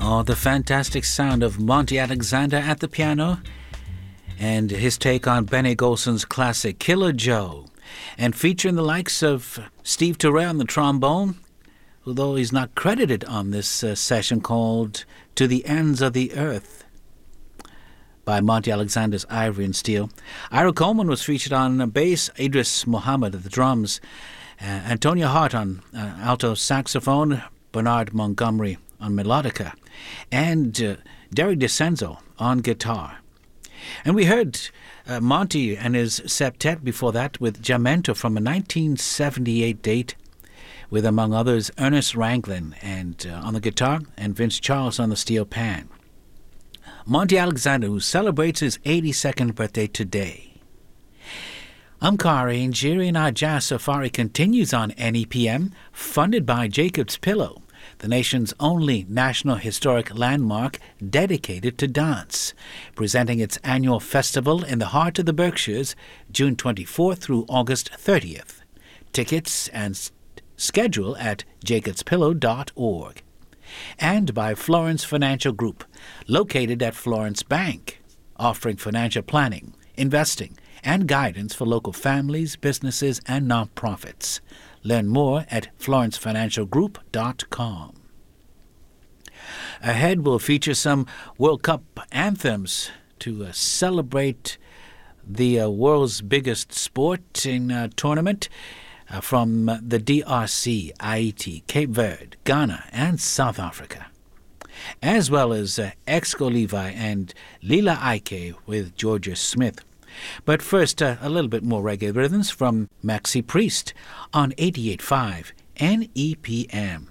Oh, the fantastic sound of Monty Alexander at the piano and his take on Benny Golson's classic Killer Joe, and featuring the likes of Steve Turrell on the trombone, although he's not credited on this session, called To the Ends of the Earth by Monty Alexander's Ivory and Steel. Ira Coleman was featured on bass, Idris Muhammad at the drums, Antonia Hart on alto saxophone, Bernard Montgomery on melodica, and Derek DeCenzo on guitar. And we heard Monty and his septet before that with Jamento from a 1978 date, with, among others, Ernest Ranglin and on the guitar and Vince Charles on the steel pan. Monty Alexander, who celebrates his 82nd birthday today. I'm Kari Njiri, and our jazz safari continues on NEPM, funded by Jacob's Pillow, the nation's only national historic landmark dedicated to dance, presenting its annual festival in the heart of the Berkshires, June 24th through August 30th. Tickets and schedule at jacobspillow.org. And by Florence Financial Group, located at Florence Bank, offering financial planning, investing, and guidance for local families, businesses, and nonprofits. Learn more at florencefinancialgroup.com. Ahead will feature some World Cup anthems to celebrate the world's biggest sporting tournament from the DRC, Haiti, Cape Verde, Ghana, and South Africa, as well as Exco Levi and Lila Ike with Georgia Smith. But first, a little bit more reggae rhythms from Maxi Priest on 88.5 NEPM.